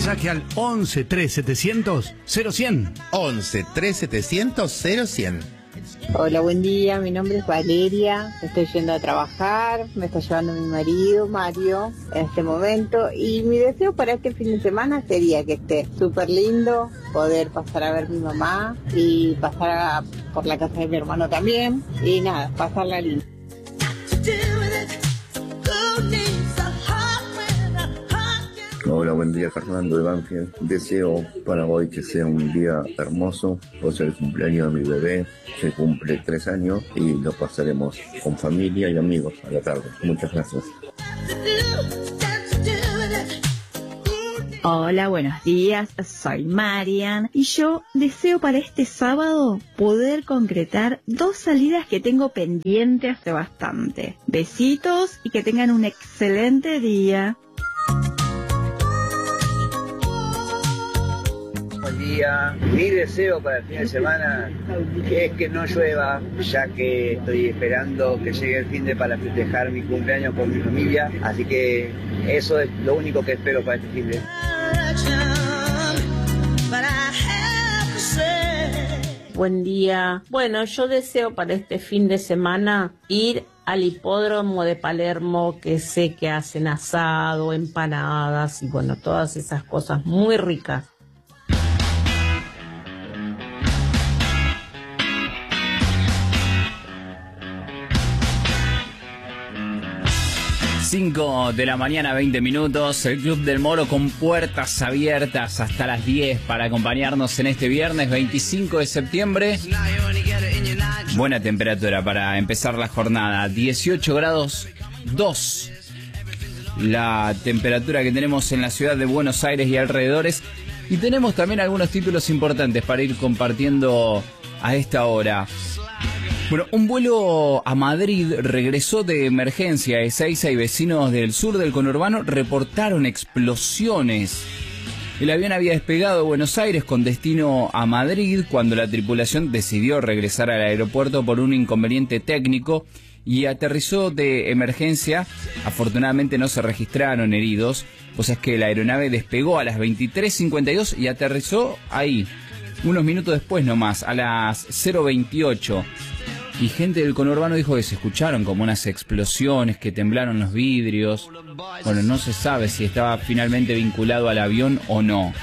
mensaje al 11 3700 0100. 11 3700 0100. Hola, buen día, mi nombre es Valeria, estoy yendo a trabajar, me está llevando mi marido, Mario, en este momento, y mi deseo para este fin de semana sería que esté súper lindo, poder pasar a ver a mi mamá y pasar por la casa de mi hermano también, y nada, pasarla linda. Hola, buen día, Fernando de Banfield. Deseo para hoy que sea un día hermoso, por ser el cumpleaños de mi bebé, que cumple 3 años, y lo pasaremos con familia y amigos a la tarde. Muchas gracias. Hola, buenos días, soy Marian y yo deseo para este sábado poder concretar 2 salidas que tengo pendiente hace bastante. Besitos y que tengan un excelente día. Buen día. Mi deseo para el fin de semana es que no llueva, ya que estoy esperando que llegue el fin de para festejar mi cumpleaños con mi familia, así que eso es lo único que espero para este fin de. Buen día. Bueno, yo deseo para este fin de semana ir al hipódromo de Palermo, que sé que hacen asado, empanadas y bueno, todas esas cosas muy ricas. Cinco de la mañana, 20 minutos, el Club del Moro con puertas abiertas hasta las 10 para acompañarnos en este viernes 25 de septiembre. Buena temperatura para empezar la jornada, 18 grados 2. La temperatura que tenemos en la ciudad de Buenos Aires y alrededores. Y tenemos también algunos títulos importantes para ir compartiendo a esta hora. Bueno, un vuelo a Madrid regresó de emergencia. Ezeiza y vecinos del sur del conurbano reportaron explosiones. El avión había despegado de Buenos Aires con destino a Madrid cuando la tripulación decidió regresar al aeropuerto por un inconveniente técnico y aterrizó de emergencia. Afortunadamente no se registraron heridos, pues es que la aeronave despegó a las 23:52 y aterrizó ahí, unos minutos después nomás, a las 0:28. Y gente del conurbano dijo que se escucharon como unas explosiones, que temblaron los vidrios. Bueno, no se sabe si estaba finalmente vinculado al avión o no.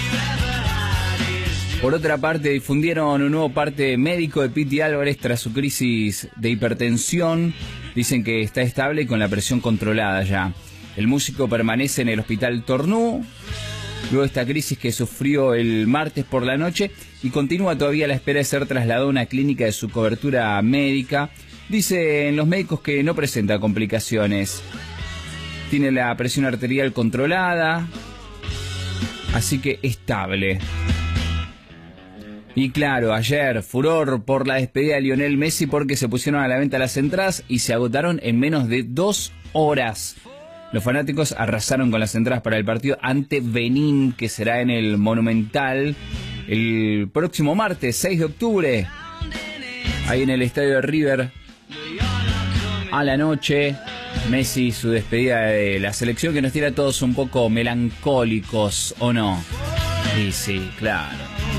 Por otra parte, difundieron un nuevo parte médico de Piti Álvarez tras su crisis de hipertensión. Dicen que está estable y con la presión controlada ya. El músico permanece en el hospital Tornú luego de esta crisis que sufrió el martes por la noche y continúa todavía a la espera de ser trasladado a una clínica de su cobertura médica. Dicen los médicos que no presenta complicaciones. Tiene la presión arterial controlada, así que estable. Y claro, ayer furor por la despedida de Lionel Messi porque se pusieron a la venta las entradas y se agotaron en menos de 2 horas. Los fanáticos arrasaron con las entradas para el partido ante Benín, que será en el Monumental el próximo martes, 6 de octubre. Ahí en el estadio de River, a la noche. Messi, su despedida de la selección, que nos tiene a todos un poco melancólicos, ¿o no? Sí, sí, claro.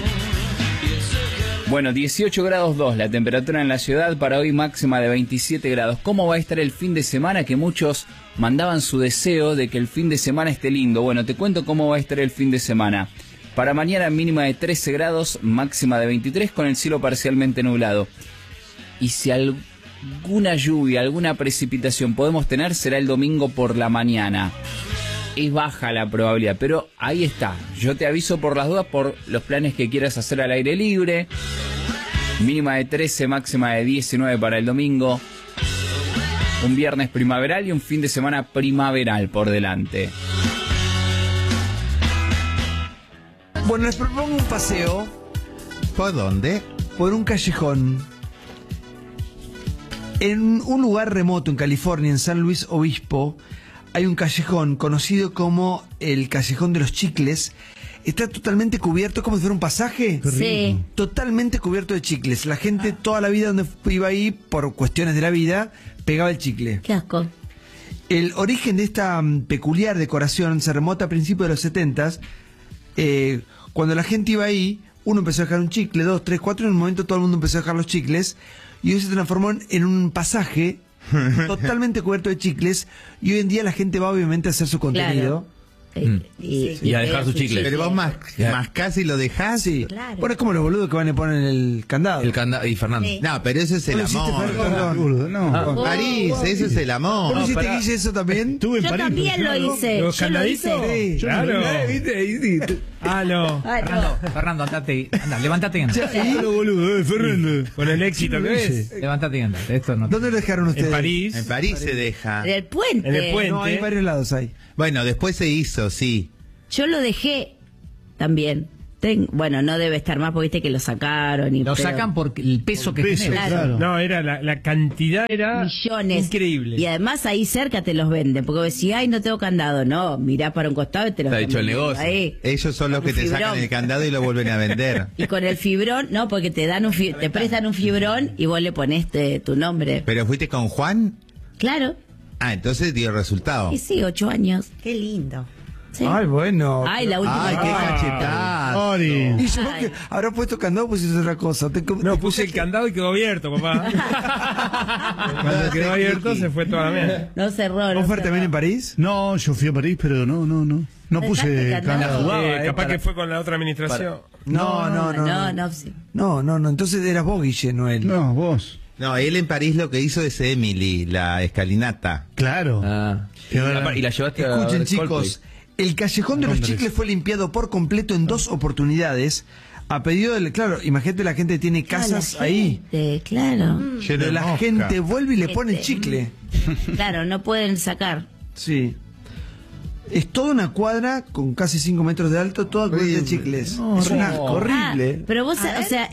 Bueno, 18 grados 2 la temperatura en la ciudad, para hoy máxima de 27 grados. ¿Cómo va a estar el fin de semana? Que muchos mandaban su deseo de que el fin de semana esté lindo. Bueno, te cuento cómo va a estar el fin de semana. Para mañana mínima de 13 grados, máxima de 23 con el cielo parcialmente nublado. Y si alguna lluvia, alguna precipitación podemos tener, será el domingo por la mañana. Es baja la probabilidad, pero ahí está. Yo te aviso por las dudas por los planes que quieras hacer al aire libre. Mínima de 13, máxima de 19 para el domingo. Un viernes primaveral y un fin de semana primaveral por delante. Bueno, les propongo un paseo. ¿Por dónde? Por un callejón. En un lugar remoto en California, en San Luis Obispo, hay un callejón conocido como el Callejón de los Chicles. Está totalmente cubierto, como si fuera un pasaje. Sí. Totalmente cubierto de chicles. La gente toda la vida donde iba ahí, por cuestiones de la vida, pegaba el chicle. Qué asco. El origen de esta peculiar decoración se remota a principios de los 70s, cuando la gente iba ahí, uno empezó a dejar un chicle, 2, 3, 4, y en un momento todo el mundo empezó a dejar los chicles, y hoy se transformó en un pasaje totalmente cubierto de chicles, y hoy en día la gente va obviamente a hacer su contenido. Y a dejar su chicle. Pero vos mascás y lo dejás. Sí. Claro. Bueno, es como los boludos que van y ponen el candado. El candado. Y Fernando. Sí. No, pero eso es el ¿Vos lo hiciste, amor. Fernando? Boludo, no. En París, eso es el amor. ¿Vos lo hiciste, pará. Guille, eso también? Estuve en Yo París, también pero lo hice. ¿Los Yo lo hice. candaditos? Sí. Claro. ¿Viste? Ahí sí. Ah, no. Ay, no. Fernando, andate, anda, levantate y anda. Claro, boludo, Fernando. Con el éxito que ves. Levantate y anda. Esto no. ¿Dónde lo dejaron ustedes? En París. En París se deja. En el puente. En el puente. No, hay varios lados ahí. Bueno, después se hizo, sí. Yo lo dejé también. Bueno, no debe estar más porque viste que lo sacaron. Lo pero sacan por el peso que Peso, genera. Claro. No, era la cantidad era millones. increíble. Y además ahí cerca te los venden. Porque vos decís, ay, no tengo candado. No, mirá para un costado y te los Está hecho el venden negocio. ahí. Ellos son los que te Fibrón. sacan el candado y lo vuelven a vender. Y con el fibrón, no, porque te dan te prestan un fibrón y vos le pones tu nombre. ¿Pero fuiste con Juan? Claro. Ah, entonces dio resultado. Y sí, 8 años. Qué lindo. Sí. Ay, bueno. Ay, la última. Ay, qué cachetada. Ori. Y yo que habrá puesto candado, pues es otra cosa. No, puse el candado y quedó abierto, papá. Cuando quedó abierto se fue toda la mierda. No cerró. ¿Vos No fuiste cerró. también en París? No, yo fui a París, pero no Dejaste puse candado. candado. Capaz que fue con la otra administración. No, sí. No. Entonces eras vos, Guille, no él. No, vos. No, él en París lo que hizo es Emily, la escalinata. Claro. Ah. Y la llevaste a Escuchen, ver chicos, el callejón de los Londres. chicles fue limpiado por completo en 2 oportunidades. A pedido del. Claro, imagínate, la gente tiene casas ahí. Claro. Lleno de La mosca. gente vuelve y le pone el chicle. Claro, no pueden sacar. Sí. Es toda una cuadra con casi 5 metros de alto, toda cubierta de chicles. Es un asco horrible. Ah, pero vos, o sea,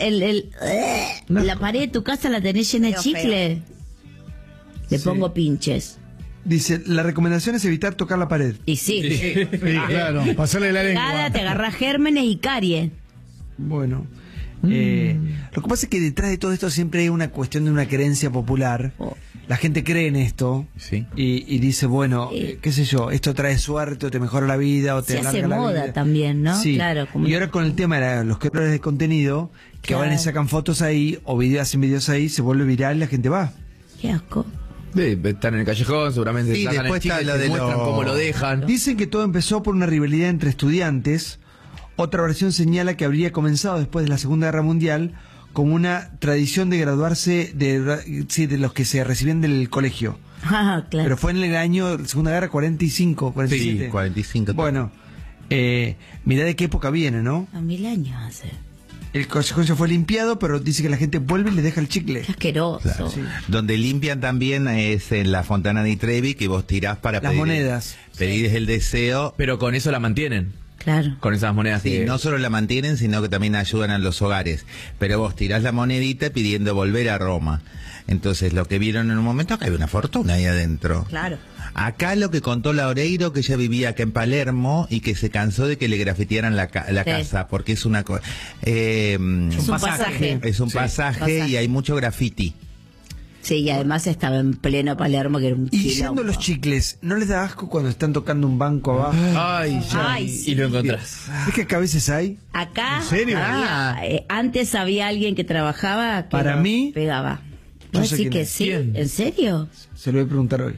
la pared de tu casa la tenés llena de Feo, chicle. Le Sí. pongo pinches. Dice, la recomendación es evitar tocar la pared. Y sí. Sí, claro. Pasarle la lengua. Cada te agarrás gérmenes y caries. Bueno. Lo que pasa es que detrás de todo esto siempre hay una cuestión de una creencia popular. Oh. La gente cree en esto Sí. y dice, bueno, qué sé yo, esto trae suerte o te mejora la vida o te Se alarga hace la moda vida. también, ¿no? Sí. Claro. como- Y ahora con el tema de los creadores de contenido, que Claro. van y sacan fotos ahí o hacen videos ahí, se vuelve viral y la gente va. Qué asco. Sí, están en el callejón, seguramente Sí, sacan el después chicle, está lo te de muestran lo- cómo lo dejan. Dicen que todo empezó por una rivalidad entre estudiantes. Otra versión señala que habría comenzado después de la Segunda Guerra Mundial como una tradición de graduarse de los que se recibían del colegio. Ah, claro. Pero fue en el año Segunda Guerra 45, 47. Sí, 45. Bueno, mirá de qué época viene, ¿no? A 1000 años hace. El callejón ya fue limpiado, pero dice que la gente vuelve y le deja el chicle. Qué asqueroso. Claro. Sí. Donde limpian también es en la Fontana di Trevi, que vos tirás para Las pedir, monedas. pedir el deseo. Pero con eso la mantienen. Claro. Con esas monedas Sí, que... no solo la mantienen, sino que también ayudan a los hogares. Pero vos tirás la monedita pidiendo volver a Roma. Entonces, lo que vieron en un momento, acá hay una fortuna ahí adentro. Claro. Acá lo que contó la Oreiro, que ella vivía acá en Palermo y que se cansó de que le grafitearan la casa, porque es una... Es un pasaje. Es un Sí. pasaje y hay mucho graffiti. Sí, y además estaba en pleno Palermo, que era un Y quilombo. yendo los chicles, ¿no les da asco cuando están tocando un banco abajo? Ay, ya. Ay, sí. Y lo encontrás. Es que acá a veces hay. Acá, ¿En serio? antes había alguien que trabajaba que Para lo mí, pegaba. yo ¿Vos sé decís quién que es. sí? ¿Quién? ¿En serio? Se lo voy a preguntar hoy.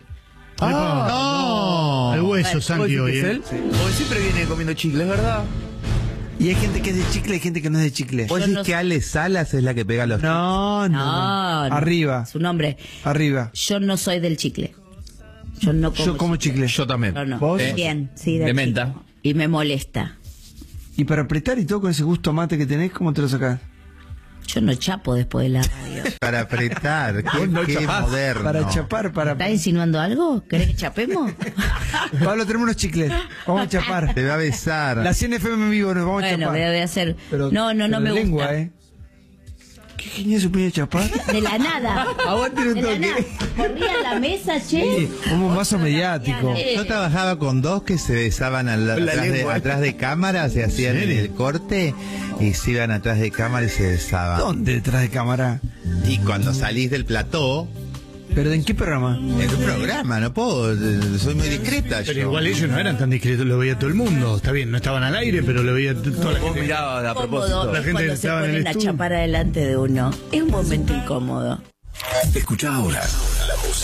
¡No! Al hueso, Santi, hoy, ¿eh? Porque siempre viene comiendo chicles, ¿verdad? Y hay gente que es de chicle y hay gente que no es de chicle. ¿Vos Yo decís no que sé. Ale Salas es la que pega los No. No. Arriba, Su nombre. arriba. Yo no soy del chicle. Yo no como Yo como chicle. Yo también. No, no. ¿Vos? Bien, sí, De del menta. chicle. Y me molesta. Y para apretar y todo con ese gusto a mate que tenés, ¿cómo te lo sacás? Yo no chapo después de la radio. para apretar? Vos no Qué chapás. moderno. Para chapar, para... ¿Estás insinuando algo? ¿Querés que chapemos? Pablo, tenemos unos chicles. Vamos a chapar. Te va a besar. La 100 FM en vivo, nos vamos a Bueno, chapar. voy a hacer. Pero- no pero me de lengua, gusta. ¿eh? ¿Qué genial su piña chapar? De la nada. Aguante un De la toque. nada. Corría a la mesa, che. Sí, un bombazo mediático. Yo trabajaba con dos que se besaban atrás de cámara, se hacían el corte y se iban atrás de cámara y se besaban. ¿Dónde detrás de cámara? Y cuando salís del plató, ¿Pero en qué programa? En un programa, no puedo, soy muy discreta. Pero yo. igual ellos no eran tan discretos, lo veía todo el mundo. Está bien, no estaban al aire, pero lo veía toda la Vos gente. mirabas a Cómodo propósito. La es gente cuando se estaba en el ponen a estudio. chapar adelante de uno. Es un momento incómodo. Escucha ahora la música.